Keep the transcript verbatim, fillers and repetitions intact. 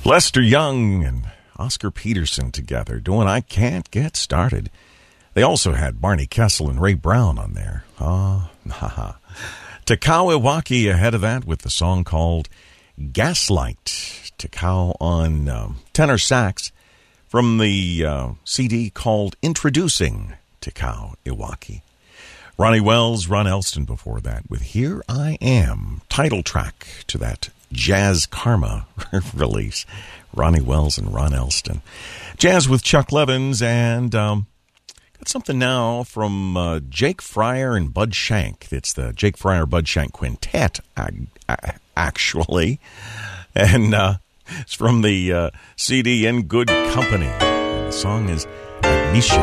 Lester Young and Oscar Peterson together doing I Can't Get Started. They also had Barney Kessel and Ray Brown on there. Ah, haha. Takao Iwaki ahead of that with the song called Gaslight. Takao on um, tenor sax from the uh, C D called Introducing Takao Iwaki. Ronnie Wells, Ron Elston before that with Here I Am, title track to that Jazz Karma release. Ronnie Wells and Ron Elston. Jazz with Chuck Levins, and um, got something now from uh, Jake Fryer and Bud Shank. It's the Jake Fryer Bud Shank Quintet, actually. And uh, it's from the uh, C D In Good Company. And the song is Agnisha.